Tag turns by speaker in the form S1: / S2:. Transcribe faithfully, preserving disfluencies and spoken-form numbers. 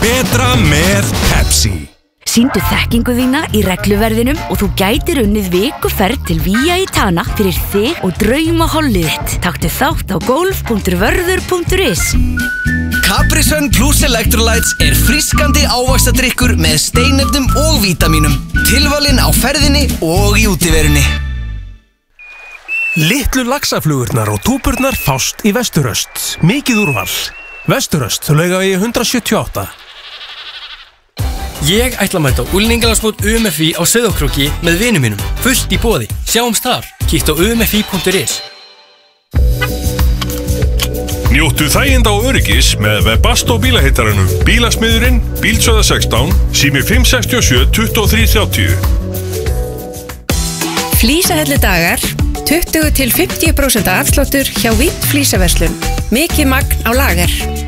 S1: Betra með Pepsi.
S2: Sýndu þekkingu þína í regluverðinum og þú gætir unnið vikuferð til Via Itana fyrir þig og draumahollið þitt. Taktu þátt á golf punktur vörður punktur is.
S3: Capri Sun Plus Electrolytes er frískandi ávaxtadrykkur með steinefnum og vítamínum. Tilvalinn á ferðinni og í útiverunni.
S4: Litlu laxaflugurnar og túpurnar fást í Vesturöst. Mikið úrval. Vesturöst, Laugavegi hundrað sjötíu og átta.
S5: Ég ætla að mæta á úlningalagsmót U M F I á Sauðárkróki með vinum mínum. Fullt í boði. Sjáumst þar. Kíktu á u m f i punktur is.
S6: Njóttu þæginda og öryggis með Webasto bílaheitaranum. Bílasmiðurinn, Bílsöða sextán, sími fimm sex sjö, tuttugu og þrjú þrjátíu.
S7: Flísahellu dagar, tuttugu til fimmtíu prósent afsláttur hjá Vitt flísaverslun. Mikið magn á lager.